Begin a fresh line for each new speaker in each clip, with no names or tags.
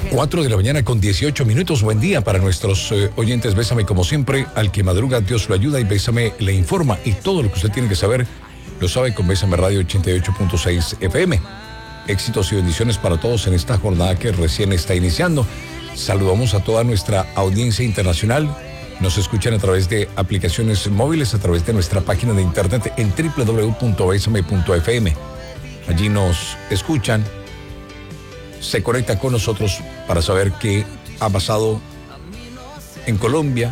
4 de la mañana con 18 minutos. Buen día para nuestros oyentes. Bésame como siempre. Al que madruga, Dios lo ayuda, y Bésame le informa. Y todo lo que usted tiene que saber lo sabe con Bésame Radio 88.6 FM. Éxitos y bendiciones para todos en esta jornada que recién está iniciando. Saludamos a toda nuestra audiencia internacional. Nos escuchan a través de aplicaciones móviles, a través de nuestra página de internet en www.besame.fm. Allí nos escuchan, se conectan con nosotros para saber qué ha pasado en Colombia,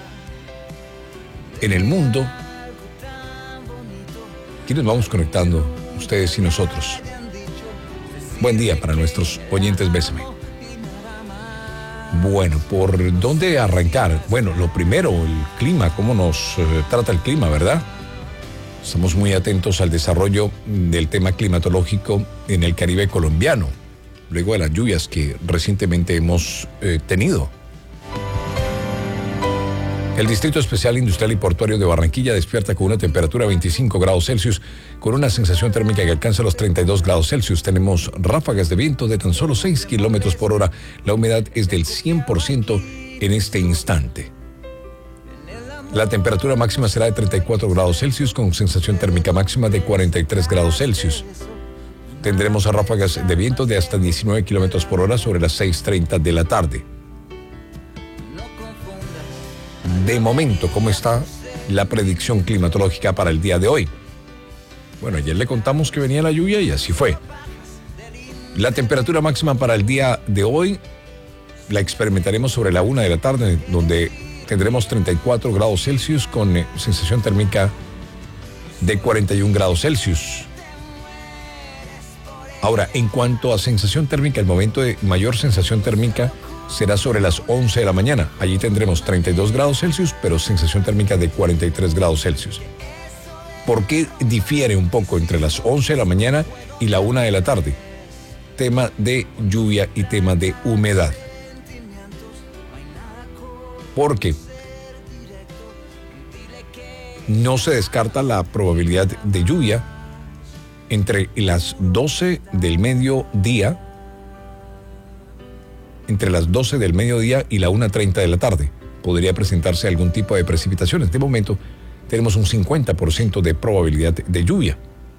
en el mundo. Aquí nos vamos conectando, ustedes y nosotros. Buen día para nuestros oyentes. Bésame. Bueno, ¿por dónde arrancar? Bueno, lo primero, el clima, cómo nos trata el clima, ¿verdad? Estamos muy atentos al desarrollo del tema climatológico en el Caribe colombiano, luego de las lluvias que recientemente hemos tenido. El Distrito Especial Industrial y Portuario de Barranquilla despierta con una temperatura de 25 grados Celsius, con una sensación térmica que alcanza los 32 grados Celsius. Tenemos ráfagas de viento de tan solo 6 kilómetros por hora. La humedad es del 100% en este instante. La temperatura máxima será de 34 grados Celsius, con sensación térmica máxima de 43 grados Celsius. Tendremos ráfagas de viento de hasta 19 kilómetros por hora sobre las 6:30 de la tarde. De momento, ¿cómo está la predicción climatológica para el día de hoy? Bueno, ayer le contamos que venía la lluvia y así fue. La temperatura máxima para el día de hoy la experimentaremos sobre la 1 de la tarde, donde tendremos 34 grados Celsius con sensación térmica de 41 grados Celsius. Ahora, en cuanto a sensación térmica, el momento de mayor sensación térmica será sobre las 11 de la mañana. Allí tendremos 32 grados Celsius, pero sensación térmica de 43 grados Celsius. ¿Por qué difiere un poco entre las 11 de la mañana y la 1 de la tarde? Tema de lluvia y tema de humedad. Porque no se descarta la probabilidad de lluvia entre las 12 del mediodía, entre las 12 del mediodía y la 1:30 de la tarde. Podría presentarse algún tipo de precipitaciones. De momento, tenemos un 50% de probabilidad de lluvia.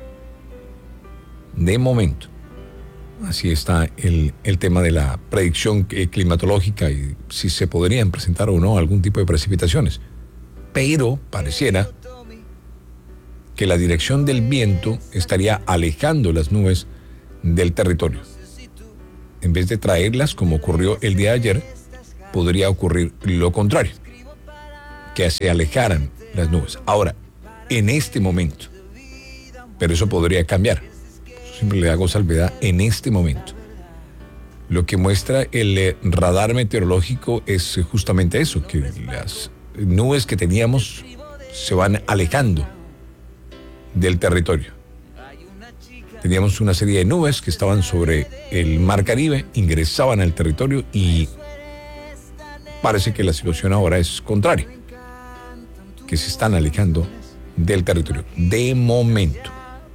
De momento. Así está el tema de la predicción climatológica y si se podrían presentar o no algún tipo de precipitaciones. Pero pareciera que la dirección del viento estaría alejando las nubes del territorio. En vez de traerlas, como ocurrió el día de ayer, podría ocurrir lo contrario, que se alejaran las nubes. Ahora, en este momento, pero eso podría cambiar. Siempre le hago salvedad en este momento. Lo que muestra el radar meteorológico es justamente eso, que las nubes que teníamos se van alejando del territorio. Teníamos una serie de nubes que estaban sobre el Mar Caribe, ingresaban al territorio y parece que la situación ahora es contraria, que se están alejando del territorio. De momento.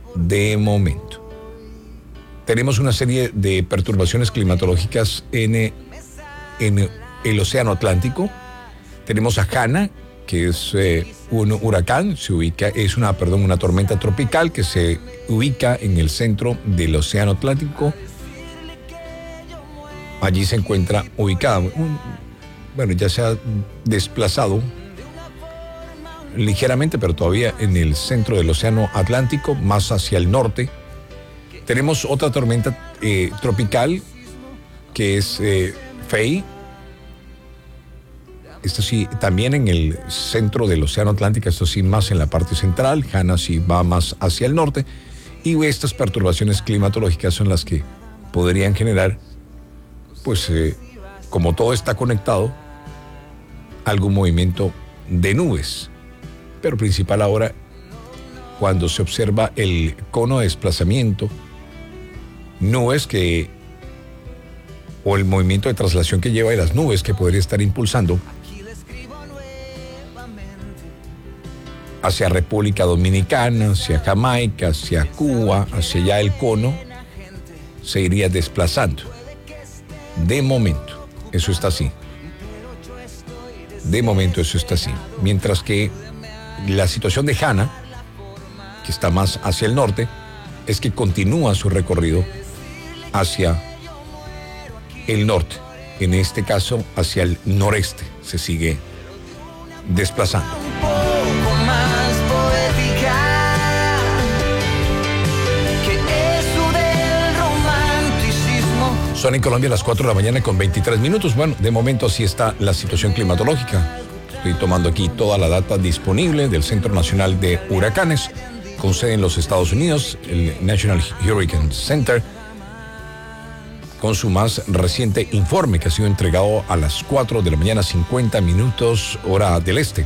Tenemos una serie de perturbaciones climatológicas en el Océano Atlántico. Tenemos a Hanna, que es un huracán, una tormenta tropical que se ubica en el centro del Océano Atlántico. Allí se encuentra ubicada, ya se ha desplazado ligeramente, pero todavía en el centro del Océano Atlántico, más hacia el norte. Tenemos otra tormenta tropical que es Faye. Esto sí, también en el centro del Océano Atlántico, esto sí más en la parte central. Hanna sí va más hacia el norte. Y estas perturbaciones climatológicas son las que podrían generar, como todo está conectado, algún movimiento de nubes. Pero principal ahora, cuando se observa el cono de desplazamiento, nubes o el movimiento de traslación que lleva de las nubes que podría estar impulsando hacia República Dominicana, hacia Jamaica, hacia Cuba, hacia allá el cono, se iría desplazando. De momento, eso está así. De momento eso está así. Mientras que la situación de Hanna, que está más hacia el norte, es que continúa su recorrido hacia el norte. En este caso, hacia el noreste. Se sigue desplazando.
Un poco más poética que eso del romanticismo.
Son en Colombia las 4 de la mañana con 23 minutos. Bueno, de momento así está la situación climatológica. Estoy tomando aquí toda la data disponible del Centro Nacional de Huracanes, con sede en los Estados Unidos, el National Hurricane Center, con su más reciente informe que ha sido entregado a las 4 de la mañana, 50 minutos, hora del este.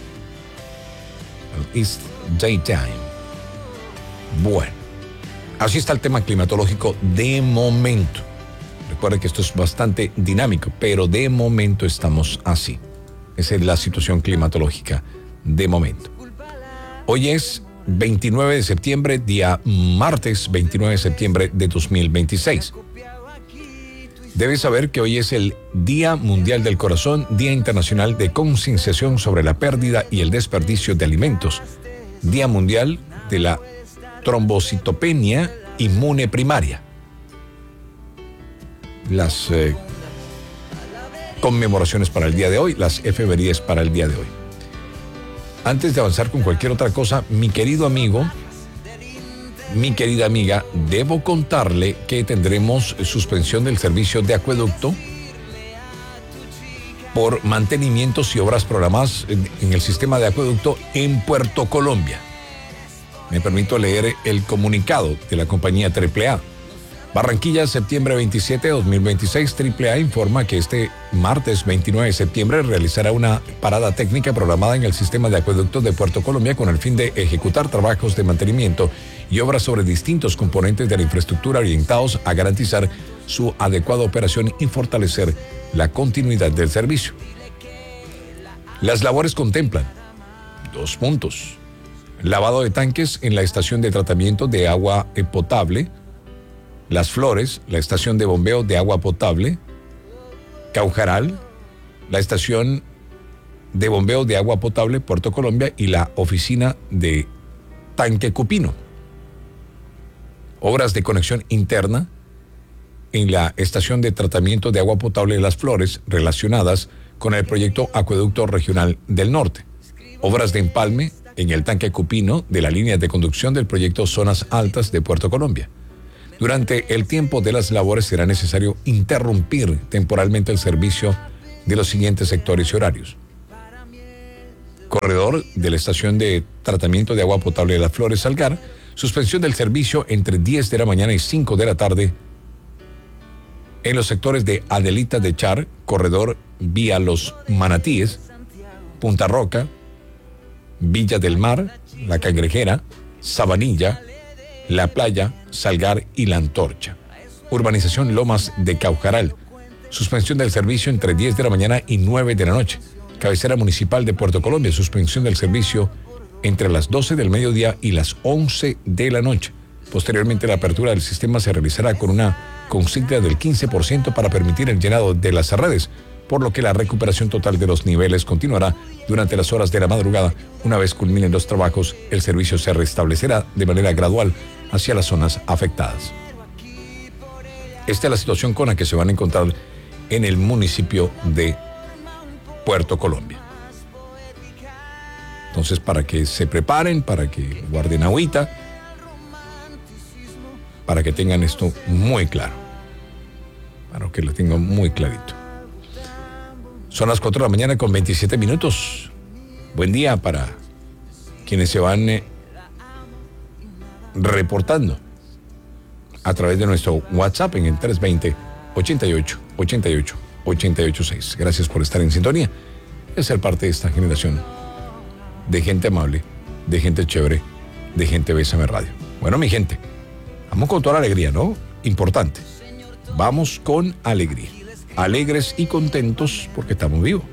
East Daytime. Bueno, así está el tema climatológico de momento. Recuerden que esto es bastante dinámico, pero de momento estamos así. Esa es la situación climatológica de momento. Hoy es 29 de septiembre, día martes 29 de septiembre de 2026. Debes saber que hoy es el Día Mundial del Corazón, Día Internacional de Concienciación sobre la Pérdida y el Desperdicio de Alimentos, Día Mundial de la Trombocitopenia Inmune Primaria. Las conmemoraciones para el día de hoy, las efemérides para el día de hoy. Antes de avanzar con cualquier otra cosa, mi querido amigo, mi querida amiga, debo contarle que tendremos suspensión del servicio de acueducto por mantenimientos y obras programadas en el sistema de acueducto en Puerto Colombia. Me permito leer el comunicado de la compañía AAA. Barranquilla, septiembre 27 de 2026, AAA informa que este martes 29 de septiembre realizará una parada técnica programada en el sistema de acueductos de Puerto Colombia con el fin de ejecutar trabajos de mantenimiento y obras sobre distintos componentes de la infraestructura orientados a garantizar su adecuada operación y fortalecer la continuidad del servicio. Las labores contemplan 2 puntos. Lavado de tanques en la estación de tratamiento de agua potable, Las Flores, la estación de bombeo de agua potable, Caujaral, la estación de bombeo de agua potable Puerto Colombia y la oficina de Tanque Cupino. Obras de conexión interna en la estación de tratamiento de agua potable de Las Flores relacionadas con el proyecto Acueducto Regional del Norte. Obras de empalme en el Tanque Cupino de la línea de conducción del proyecto Zonas Altas de Puerto Colombia. Durante el tiempo de las labores será necesario interrumpir temporalmente el servicio de los siguientes sectores y horarios. Corredor de la estación de tratamiento de agua potable de Las Flores Salgar, suspensión del servicio entre 10 de la mañana y 5 de la tarde en los sectores de Adelita de Char, corredor vía Los Manatíes, Punta Roca, Villa del Mar, La Cangrejera, Sabanilla, La Playa, Salgar y La Antorcha. Urbanización Lomas de Caujaral. Suspensión del servicio entre 10 de la mañana y 9 de la noche. Cabecera Municipal de Puerto Colombia. Suspensión del servicio entre las 12 del mediodía y las 11 de la noche. Posteriormente, la apertura del sistema se realizará con una consigna del 15% para permitir el llenado de las redes, por lo que la recuperación total de los niveles continuará durante las horas de la madrugada. Una vez culminen los trabajos, el servicio se restablecerá de manera gradual hacia las zonas afectadas. Esta es la situación con la que se van a encontrar en el municipio de Puerto Colombia. Entonces, para que se preparen, para que guarden agüita, para que tengan esto muy claro, para que lo tengan muy clarito. Son las 4 de la mañana con 27 minutos. Buen día para quienes se van reportando a través de nuestro WhatsApp en el 320-88-88-886. Gracias por estar en sintonía y ser parte de esta generación de gente amable, de gente chévere, de gente Bésame Radio. Bueno, mi gente, vamos con toda la alegría, ¿no? Importante. Vamos con alegría. Alegres y contentos porque estamos vivos.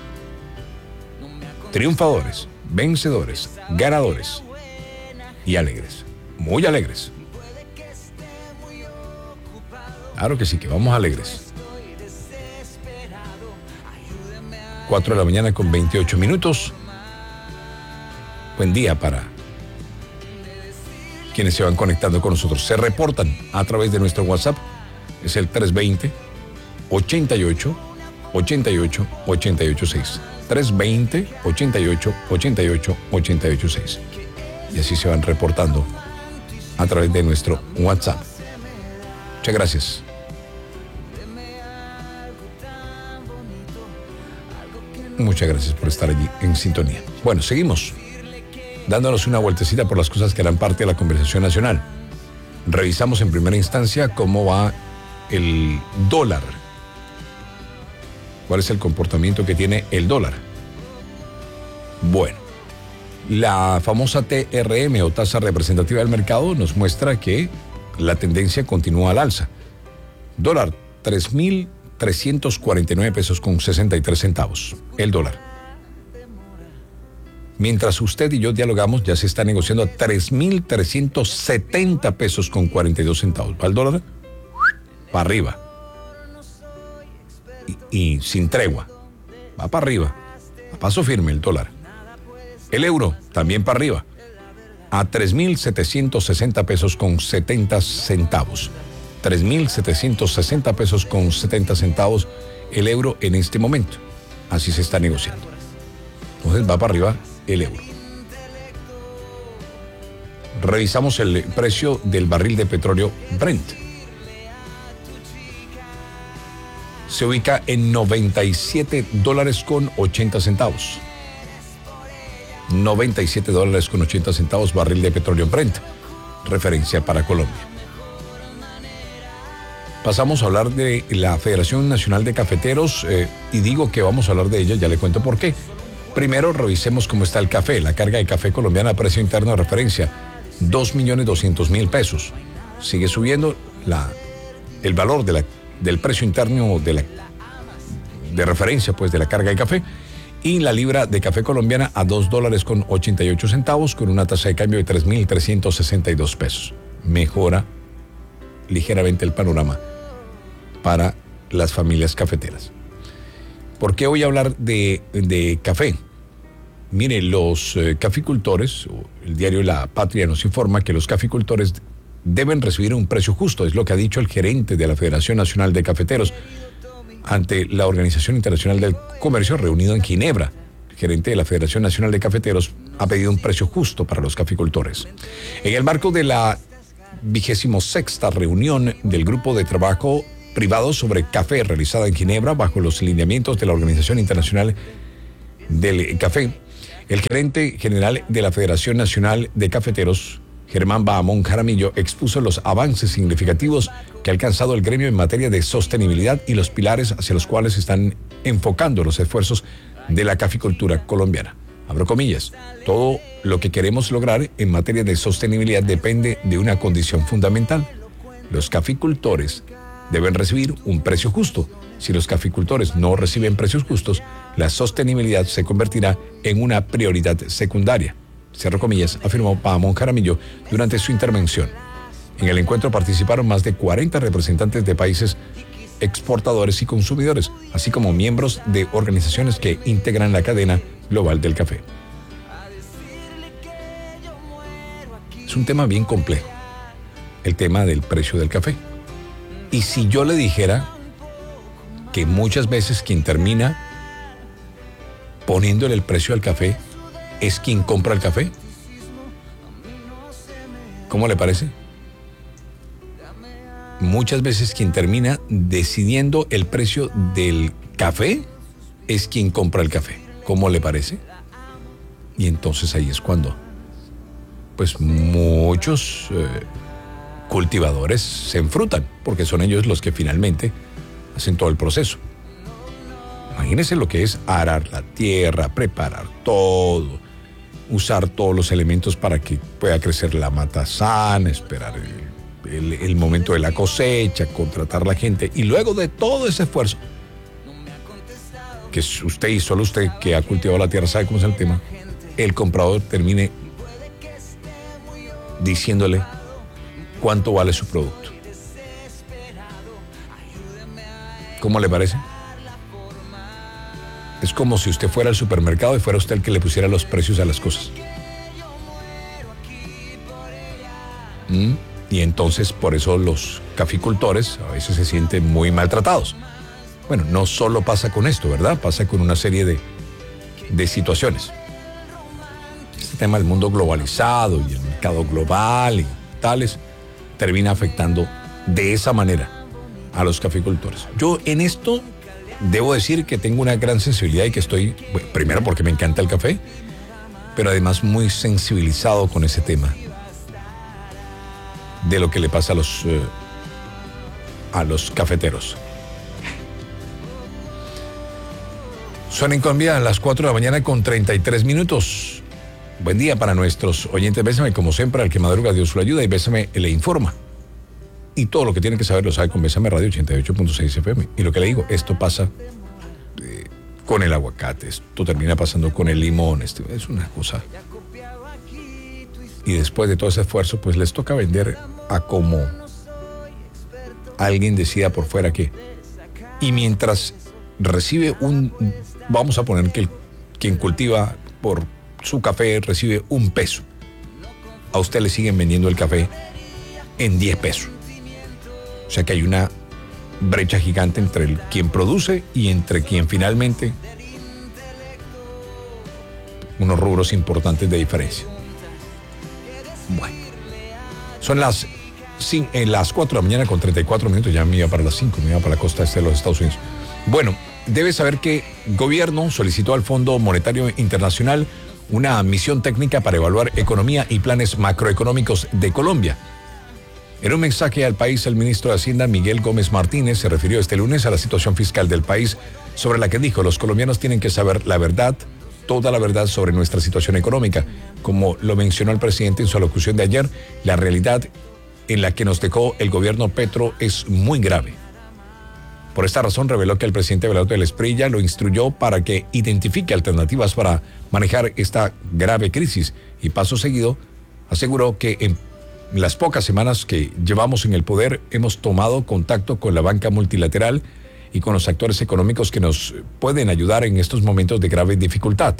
Triunfadores, vencedores, ganadores y alegres. Muy alegres. Claro que sí, que vamos alegres. 4 de la mañana con 28 minutos. Buen día para quienes se van conectando con nosotros. Se reportan a través de nuestro WhatsApp. Es el 320-88-88-886. 320-88-88-886. Y así se van reportando a través de nuestro WhatsApp. Muchas gracias. Muchas gracias por estar allí en sintonía. Bueno, seguimos dándonos una vueltecita por las cosas que harán parte de la conversación nacional. Revisamos en primera instancia cómo va el dólar. ¿Cuál es el comportamiento que tiene el dólar? Bueno, la famosa TRM o tasa representativa del mercado nos muestra que la tendencia continúa al alza. Dólar 3.349 pesos con 63 centavos. El dólar. Mientras usted y yo dialogamos, ya se está negociando a 3.370 pesos con 42 centavos. ¿Va el dólar? Para arriba. Y sin tregua. Va para arriba. A paso firme el dólar. El euro también para arriba. A 3.760 pesos con 70 centavos. 3.760 pesos con 70 centavos el euro en este momento. Así se está negociando. Entonces va para arriba el euro. Revisamos el precio del barril de petróleo Brent. Se ubica en $97 con 80 centavos. $97 con 80 centavos barril de petróleo Brent. Referencia para Colombia. Pasamos a hablar de la Federación Nacional de Cafeteros y digo que vamos a hablar de ella, ya le cuento por qué. Primero revisemos cómo está el café. La carga de café colombiana a precio interno de referencia, 2.200.000 pesos. Sigue subiendo el valor del precio interno de referencia, pues, de la carga de café. Y la libra de café colombiana a $2 con 88 centavos con una tasa de cambio de 3.362 pesos. Mejora ligeramente el panorama para las familias cafeteras. ¿Por qué voy a hablar de café? Mire, los caficultores, el diario La Patria nos informa que los caficultores deben recibir un precio justo, es lo que ha dicho el gerente de la Federación Nacional de Cafeteros ante la Organización Internacional del Comercio reunido en Ginebra. El gerente de la Federación Nacional de Cafeteros ha pedido un precio justo para los caficultores. En el marco de la 26ª reunión del Grupo de Trabajo Privado sobre Café realizada en Ginebra bajo los lineamientos de la Organización Internacional del Café, el gerente general de la Federación Nacional de Cafeteros, Germán Bahamón Jaramillo, expuso los avances significativos que ha alcanzado el gremio en materia de sostenibilidad y los pilares hacia los cuales están enfocando los esfuerzos de la caficultura colombiana. Abro comillas, todo lo que queremos lograr en materia de sostenibilidad depende de una condición fundamental. Los caficultores deben recibir un precio justo. Si los caficultores no reciben precios justos, la sostenibilidad se convertirá en una prioridad secundaria. Cierro comillas, afirmó Bahamón Jaramillo durante su intervención. En el encuentro participaron más de 40 representantes de países exportadores y consumidores, así como miembros de organizaciones que integran la cadena global del café. Es un tema bien complejo, el tema del precio del café. Y si yo le dijera que muchas veces quien termina poniéndole el precio al café es quien compra el café, ¿cómo le parece? Muchas veces quien termina decidiendo el precio del café es quien compra el café. ¿Cómo le parece? Y entonces ahí es cuando, pues, muchos cultivadores se enfrutan, porque son ellos los que finalmente hacen todo el proceso. Imagínense lo que es arar la tierra, preparar todo, usar todos los elementos para que pueda crecer la mata sana, esperar el momento de la cosecha, contratar la gente, y luego de todo ese esfuerzo, que es usted y solo usted que ha cultivado la tierra sabe cómo es el tema, el comprador termine diciéndole cuánto vale su producto. ¿Cómo le parece? Es como si usted fuera al supermercado y fuera usted el que le pusiera los precios a las cosas. Y entonces por eso los caficultores a veces se sienten muy maltratados. Bueno, no solo pasa con esto, ¿verdad? Pasa con una serie de situaciones. Este tema del mundo globalizado y el mercado global y tales termina afectando de esa manera a los caficultores. Yo en esto debo decir que tengo una gran sensibilidad y que estoy, bueno, primero porque me encanta el café, pero además muy sensibilizado con ese tema de lo que le pasa a los cafeteros. Son en Colombia a las 4 de la mañana con 33 minutos. Buen día para nuestros oyentes. Bésame, como siempre, al que madruga Dios lo ayuda, y Bésame le informa. Y todo lo que tiene que saber lo sabe con Bésame Radio 88.6 FM. Y lo que le digo, esto pasa con el aguacate, esto termina pasando con el limón, esto es una cosa. Y después de todo ese esfuerzo, pues les toca vender a como alguien decida por fuera que. Y mientras recibe vamos a poner que quien cultiva por su café recibe $1, a usted le siguen vendiendo el café en $10. O sea que hay una brecha gigante entre quien produce y entre quien finalmente, unos rubros importantes de diferencia. Bueno, son las 4 de la mañana con 34 minutos, ya me iba para las 5, me iba para la costa este de los Estados Unidos. Bueno, debe saber que el gobierno solicitó al Fondo Monetario Internacional una misión técnica para evaluar economía y planes macroeconómicos de Colombia. En un mensaje al país, el ministro de Hacienda, Miguel Gómez Martínez, se refirió este lunes a la situación fiscal del país, sobre la que dijo: los colombianos tienen que saber la verdad, toda la verdad sobre nuestra situación económica. Como lo mencionó el presidente en su alocución de ayer, la realidad en la que nos dejó el gobierno Petro es muy grave. Por esta razón, reveló que el presidente Abelardo del Esprilla lo instruyó para que identifique alternativas para manejar esta grave crisis, y paso seguido aseguró que en las pocas semanas que llevamos en el poder hemos tomado contacto con la banca multilateral y con los actores económicos que nos pueden ayudar en estos momentos de grave dificultad.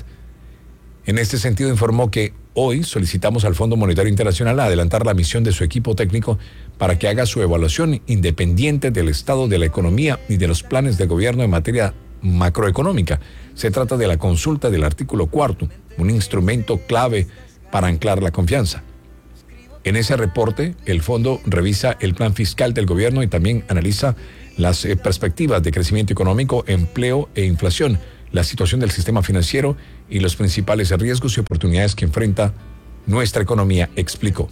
En este sentido, informó que hoy solicitamos al Fondo Monetario Internacional adelantar la misión de su equipo técnico para que haga su evaluación independiente del estado de la economía y de los planes de gobierno en materia macroeconómica. Se trata de la consulta del artículo 4, un instrumento clave para anclar la confianza. En ese reporte, el fondo revisa el plan fiscal del gobierno y también analiza las perspectivas de crecimiento económico, empleo e inflación, la situación del sistema financiero y los principales riesgos y oportunidades que enfrenta nuestra economía, explicó.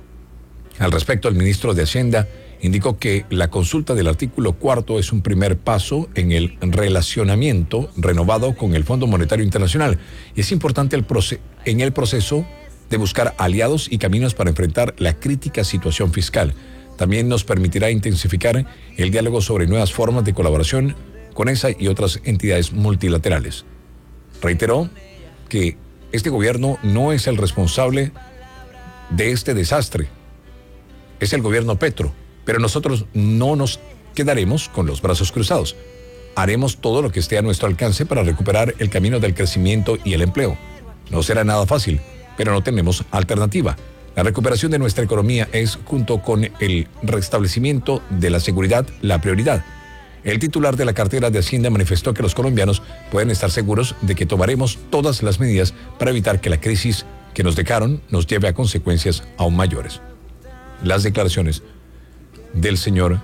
Al respecto, el ministro de Hacienda indicó que la consulta del artículo 4 es un primer paso en el relacionamiento renovado con el Fondo Monetario Internacional, y es importante en el proceso de buscar aliados y caminos para enfrentar la crítica situación fiscal. También nos permitirá intensificar el diálogo sobre nuevas formas de colaboración con esa y otras entidades multilaterales. Reiteró que este gobierno no es el responsable de este desastre, es el gobierno Petro, pero nosotros no nos quedaremos con los brazos cruzados. Haremos todo lo que esté a nuestro alcance para recuperar el camino del crecimiento y el empleo. No será nada fácil, pero no tenemos alternativa. La recuperación de nuestra economía es, junto con el restablecimiento de la seguridad, la prioridad. El titular de la cartera de Hacienda manifestó que los colombianos pueden estar seguros de que tomaremos todas las medidas para evitar que la crisis que nos dejaron nos lleve a consecuencias aún mayores. Las declaraciones del señor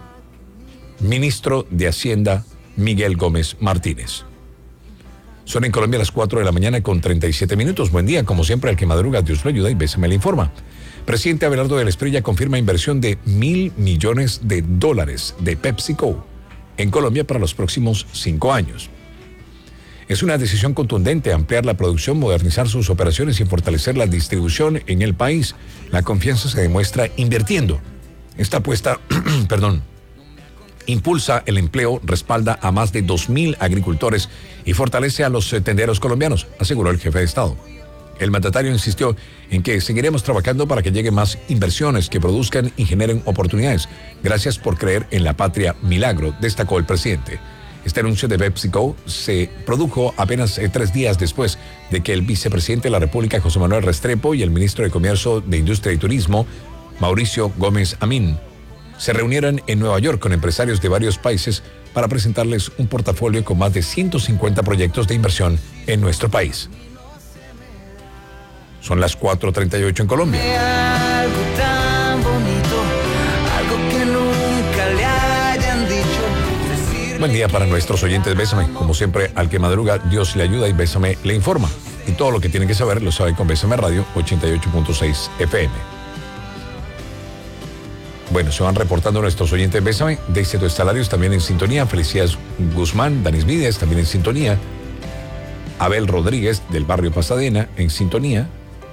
ministro de Hacienda, Miguel Gómez Martínez. Son en Colombia las 4 de la mañana con 37 minutos. Buen día, como siempre, al que madruga Dios lo ayuda, y Bésame le informa. Presidente Abelardo del Esprilla confirma inversión de $1.000 millones de PepsiCo en Colombia para los próximos 5 años. Es una decisión contundente ampliar la producción, modernizar sus operaciones y fortalecer la distribución en el país. La confianza se demuestra invirtiendo. Esta apuesta, impulsa el empleo, respalda a más de 2.000 agricultores y fortalece a los tenderos colombianos, aseguró el jefe de Estado. El mandatario insistió en que seguiremos trabajando para que lleguen más inversiones que produzcan y generen oportunidades. Gracias por creer en la patria milagro, destacó el presidente. Este anuncio de PepsiCo se produjo apenas 3 días después de que el vicepresidente de la República, José Manuel Restrepo, y el ministro de Comercio, de Industria y Turismo, Mauricio Gómez Amín, se reunieron en Nueva York con empresarios de varios países para presentarles un portafolio con más de 150 proyectos de inversión en nuestro país. Son las 4:38 en Colombia.
Algo tan bonito, algo que nunca le hayan dicho.
Buen día para nuestros oyentes. Bésame, como siempre, al que madruga, Dios le ayuda y Bésame le informa. Y todo lo que tienen que saber lo sabe con Bésame Radio 88.6 FM. Bueno, se van reportando nuestros oyentes. Bésame, Dexeto Estalarios también en sintonía. Felicidades Guzmán, Danis Vides también en sintonía. Abel Rodríguez del barrio Pasadena en sintonía.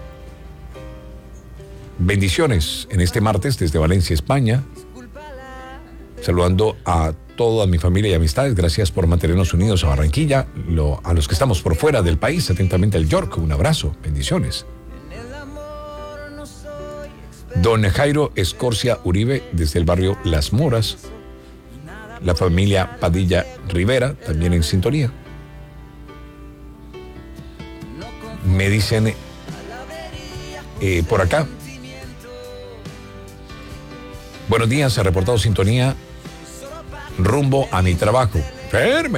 Bendiciones en este martes desde Valencia, España. Saludando a toda mi familia y amistades. Gracias por mantenernos unidos a Barranquilla. A los que estamos por fuera del país, atentamente al York. Un abrazo. Bendiciones. Don Jairo Escorcia Uribe desde el barrio Las Moras. La familia Padilla Rivera también en sintonía. Me dicen por acá. Buenos días, se ha reportado sintonía rumbo a mi trabajo. Firme.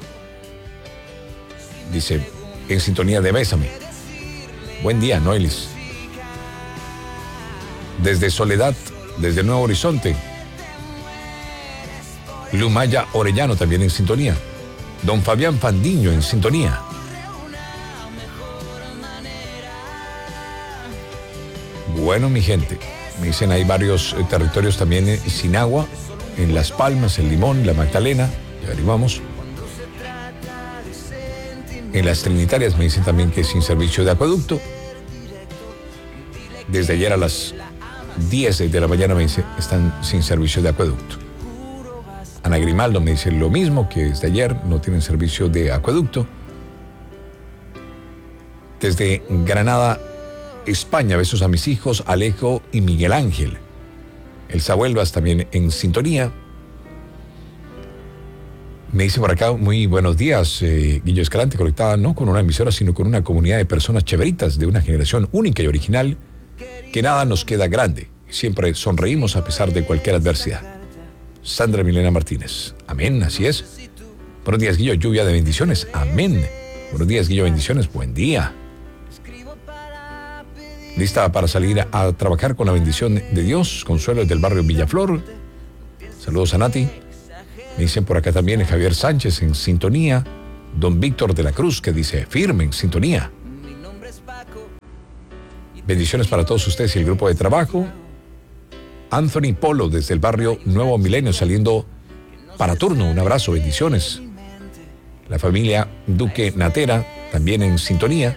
Dice, en sintonía de Bésame. Buen día, Noelis. Desde Soledad, desde Nuevo Horizonte. Lumaya Orellano también en sintonía. Don Fabián Fandiño en sintonía. Bueno, mi gente, me dicen hay varios territorios también sin agua, en Las Palmas, el Limón, la Magdalena, ya averiguamos. En las Trinitarias me dicen también que sin servicio de acueducto. Desde ayer a las 10 de la mañana me dice, están sin servicio de acueducto. Ana Grimaldo me dice lo mismo, que desde ayer no tienen servicio de acueducto. Desde Granada, España, besos a mis hijos, Alejo y Miguel Ángel. El Sabuelvas también en sintonía. Me dice por acá, muy buenos días, Guillo Escalante, conectada no con una emisora, sino con una comunidad de personas chéveritas de una generación única y original, que nada nos queda grande. Siempre sonreímos a pesar de cualquier adversidad. Sandra Milena Martínez. Amén, así es. Buenos días, Guillo, lluvia de bendiciones. Amén. Buenos días, Guillo, bendiciones. Buen día. Lista para salir a trabajar con la bendición de Dios. Consuelo del barrio Villaflor. Saludos a Nati. Me dicen por acá también Javier Sánchez en sintonía. Don Víctor de la Cruz que dice firme en sintonía. Bendiciones para todos ustedes y el grupo de trabajo. Anthony Polo desde el barrio Nuevo Milenio saliendo para turno. Un abrazo, bendiciones. La familia Duque Natera también en sintonía.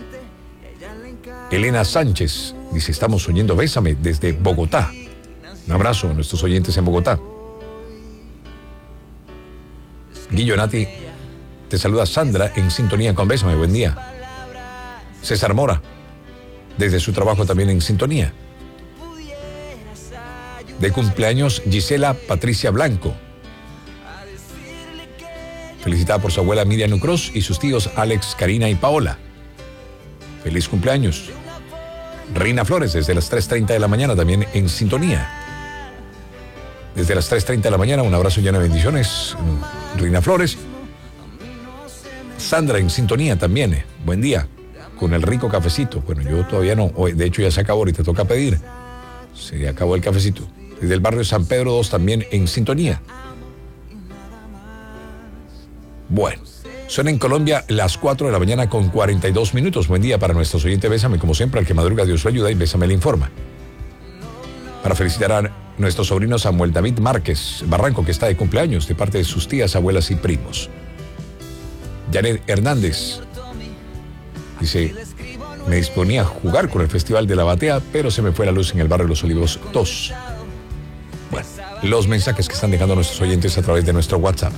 Elena Sánchez dice, estamos oyendo Bésame desde Bogotá. Un abrazo a nuestros oyentes en Bogotá. Guillo Nati, te saluda Sandra en sintonía con Bésame, buen día. César Mora, desde su trabajo también en sintonía. De cumpleaños Gisela Patricia Blanco. Felicitada por su abuela Miriam Ucros y sus tíos Alex, Karina y Paola. Feliz cumpleaños. Reina Flores desde las 3:30 de la mañana también en sintonía. Desde las 3:30 de la mañana un abrazo lleno de bendiciones. Reina Flores. Sandra en sintonía también. Buen día. Con el rico cafecito. Bueno, yo todavía no. De hecho ya se acabó, ahorita toca pedir. Se acabó el cafecito. Desde el barrio San Pedro 2 también en sintonía. Bueno. Son en Colombia las 4 de la mañana con 42 minutos. Buen día para nuestros oyentes. Bésame, como siempre, al que madruga Dios lo ayuda y Bésame le informa. Para felicitar a nuestro sobrino Samuel David Márquez Barranco, que está de cumpleaños, de parte de sus tías, abuelas y primos. Janet Hernández dice, me disponía a jugar con el Festival de la Batea, pero se me fue la luz en el barrio Los Olivos 2. Bueno, los mensajes que están dejando nuestros oyentes a través de nuestro WhatsApp.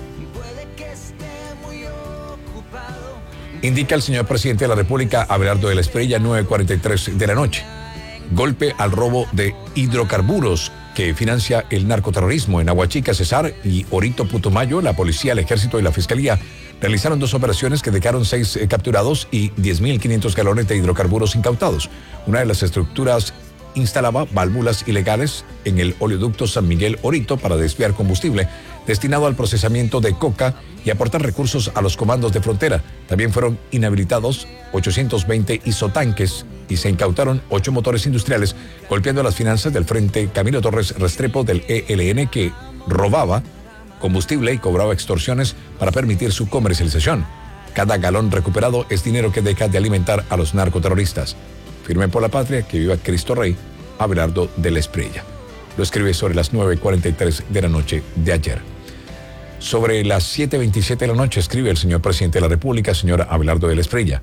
Indica el señor presidente de la República, Abelardo de la Espriella, 9:43 de la noche. Golpe al robo de hidrocarburos que financia el narcoterrorismo en Aguachica, Cesar y Orito, Putumayo. La policía, el ejército y la fiscalía realizaron 2 operaciones que dejaron 6 capturados y 10.500 galones de hidrocarburos incautados. Una de las estructuras instalaba válvulas ilegales en el oleoducto San Miguel Orito para desviar combustible destinado al procesamiento de coca y aportar recursos a los comandos de frontera. También fueron inhabilitados 820 isotanques y se incautaron 8 motores industriales, golpeando las finanzas del Frente Camilo Torres Restrepo del ELN, que robaba combustible y cobraba extorsiones para permitir su comercialización. Cada galón recuperado es dinero que deja de alimentar a los narcoterroristas. Firme por la patria, que viva Cristo Rey, Abelardo de la Espriella. Lo escribe sobre las 9:43 de la noche de ayer. Sobre las 7:27 de la noche escribe el señor presidente de la República, señor Abelardo de la Espriella.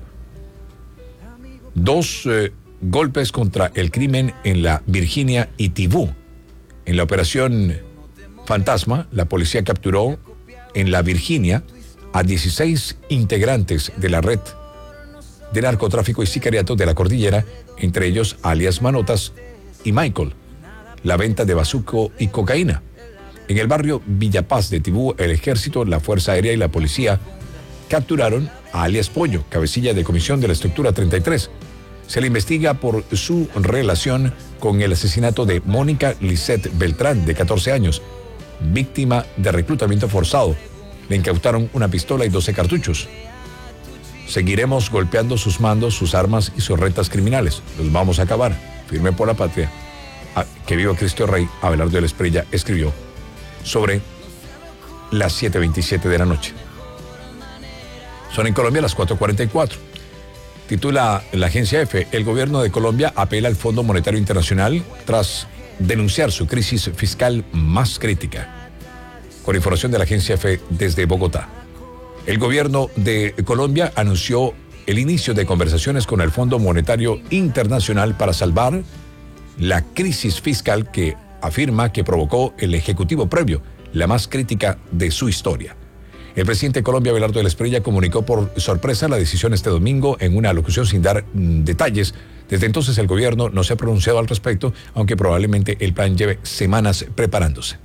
2 golpes contra el crimen en la Virginia y Tibú. En la operación Fantasma, la policía capturó en la Virginia a 16 integrantes de la red de narcotráfico y sicariato de la cordillera, entre ellos alias Manotas y Michael, la venta de bazuco y cocaína. En el barrio Villapaz de Tibú, el ejército, la Fuerza Aérea y la policía capturaron a alias Pollo, cabecilla de comisión de la estructura 33. Se le investiga por su relación con el asesinato de Mónica Lisette Beltrán, de 14 años, víctima de reclutamiento forzado. Le incautaron una pistola y 12 cartuchos. Seguiremos golpeando sus mandos, sus armas y sus rentas criminales. Los vamos a acabar. Firme por la patria. Que viva Cristo Rey, Abelardo de la Espriella escribió sobre las 7:27 de la noche. Son en Colombia las 4:44. Titula la agencia EFE: el gobierno de Colombia apela al Fondo Monetario Internacional tras denunciar su crisis fiscal más crítica. Con información de la agencia EFE desde Bogotá. El gobierno de Colombia anunció el inicio de conversaciones con el Fondo Monetario Internacional para salvar la crisis fiscal que afirma que provocó el Ejecutivo previo, la más crítica de su historia. El presidente de Colombia, Abelardo de la Espriella, comunicó por sorpresa la decisión este domingo en una alocución sin dar detalles. Desde entonces el gobierno no se ha pronunciado al respecto, aunque probablemente el plan lleve semanas preparándose.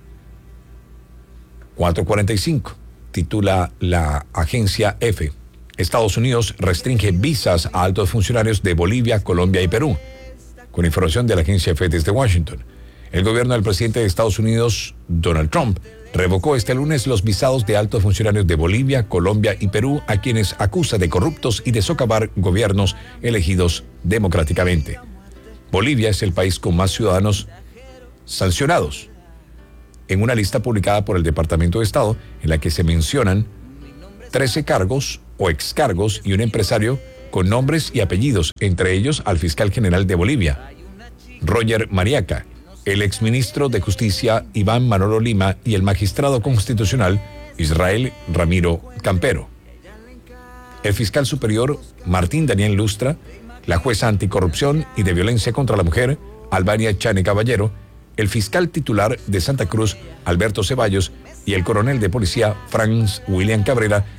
4:45. Titula la agencia EFE: Estados Unidos restringe visas a altos funcionarios de Bolivia, Colombia y Perú. Con información de la agencia EFE desde Washington. El gobierno del presidente de Estados Unidos, Donald Trump, revocó este lunes los visados de altos funcionarios de Bolivia, Colombia y Perú, a quienes acusa de corruptos y de socavar gobiernos elegidos democráticamente. Bolivia es el país con más ciudadanos sancionados, en una lista publicada por el Departamento de Estado, en la que se mencionan 13 cargos o excargos y un empresario con nombres y apellidos, entre ellos al fiscal general de Bolivia, Roger Mariaca, el exministro de Justicia Iván Manolo Lima y el magistrado constitucional Israel Ramiro Campero. El fiscal superior Martín Daniel Lustra, la jueza anticorrupción y de violencia contra la mujer Albania Chane Caballero, el fiscal titular de Santa Cruz Alberto Ceballos y el coronel de policía Franz William Cabrera